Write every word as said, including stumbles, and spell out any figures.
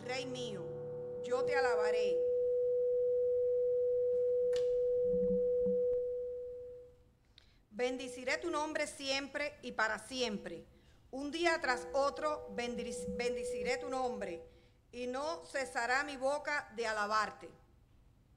Rey mío, yo te alabaré. Bendiciré tu nombre siempre y para siempre. Un día tras otro bendiciré tu nombre y no cesará mi boca de alabarte.